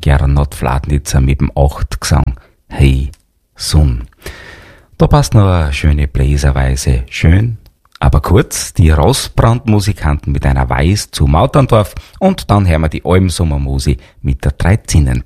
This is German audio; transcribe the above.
Gernot Fladnitzer mit dem Achtgesang Hey Sun. Da passt noch eine schöne Bläserweise, schön, aber kurz, die Rossbrandmusikanten mit einer Weiß zu Mauterndorf und dann hören wir die Almsommermusi mit der Dreizinnen.